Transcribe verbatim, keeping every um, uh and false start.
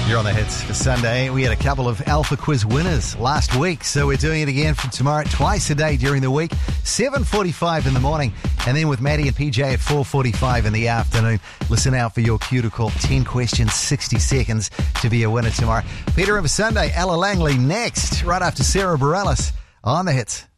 You're on the hits for Sunday. We had a couple of Alpha Quiz winners last week, so we're doing it again from tomorrow, twice a day during the week, seven forty-five in the morning, and then with Maddie and P J at four forty-five in the afternoon. Listen out for your cue to call. ten questions, sixty seconds to be a winner tomorrow. Peter River Sunday, Ella Langley next, right after Sarah Bareilles on the hits.